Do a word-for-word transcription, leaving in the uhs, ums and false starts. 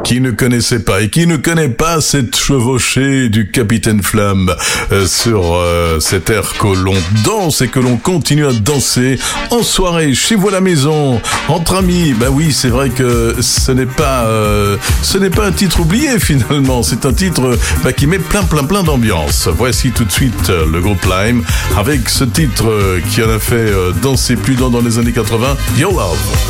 Qui ne connaissait pas et qui ne connaît pas cette chevauchée du Capitaine Flamme euh, sur euh, cet air que l'on danse et que l'on continue à danser en soirée, chez vous à la maison, entre amis. Ben oui, c'est vrai que ce n'est pas euh, ce n'est pas un titre oublié finalement. C'est un titre bah, qui met plein plein plein d'ambiance. Voici tout de suite euh, le groupe Lime avec ce titre euh, qui en a fait euh, danser plus d'un dans les années quatre-vingts, Your Love.